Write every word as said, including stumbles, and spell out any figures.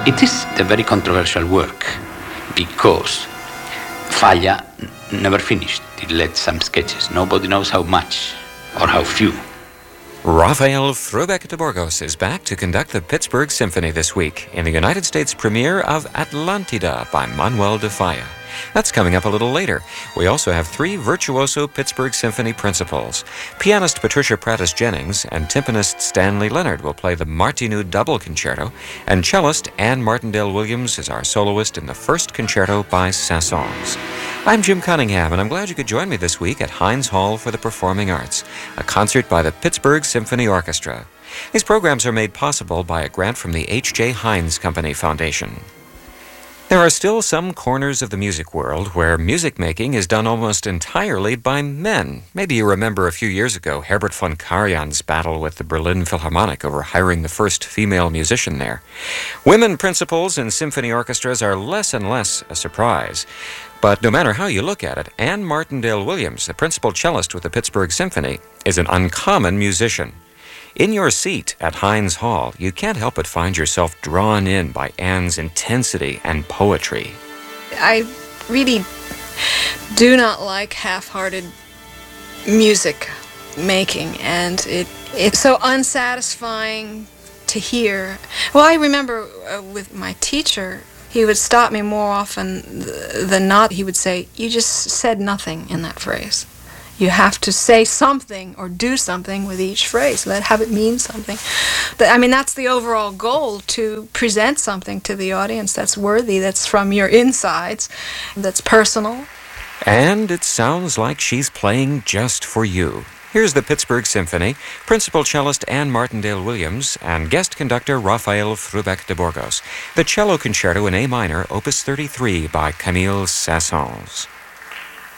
It is a very controversial work because Falla n- never finished. He led some sketches. Nobody knows how much or how few. Rafael Frubeck de Burgos is back to conduct the Pittsburgh Symphony this week in the United States premiere of Atlantida by Manuel de Falla. That's coming up a little later. We also have three virtuoso Pittsburgh Symphony principals. Pianist Patricia Prattis-Jennings and timpanist Stanley Leonard will play the Martineau Double Concerto, and cellist Anne Martindale-Williams is our soloist in the first concerto by Saint-Saëns. I'm Jim Cunningham, and I'm glad you could join me this week at Heinz Hall for the Performing Arts, a concert by the Pittsburgh Symphony Orchestra. These programs are made possible by a grant from the H J. Heinz Company Foundation. There are still some corners of the music world where music making is done almost entirely by men. Maybe you remember a few years ago Herbert von Karajan's battle with the Berlin Philharmonic over hiring the first female musician there. Women principals in symphony orchestras are less and less a surprise. But no matter how you look at it, Anne Martindale-Williams, the principal cellist with the Pittsburgh Symphony, is an uncommon musician. In your seat at Heinz Hall, you can't help but find yourself drawn in by Anne's intensity and poetry. I really do not like half-hearted music making, and it it's so unsatisfying to hear. Well, I remember uh, with my teacher, he would stop me more often than not. He would say, "You just said nothing in that phrase. You have to say something or do something with each phrase. Let have it mean something." I mean, that's the overall goal, to present something to the audience that's worthy, that's from your insides, that's personal. And it sounds like she's playing just for you. Here's the Pittsburgh Symphony, principal cellist Anne Martindale-Williams, and guest conductor Rafael Frubeck de Burgos. The Cello Concerto in A minor, opus thirty-three by Camille Saint-Saëns.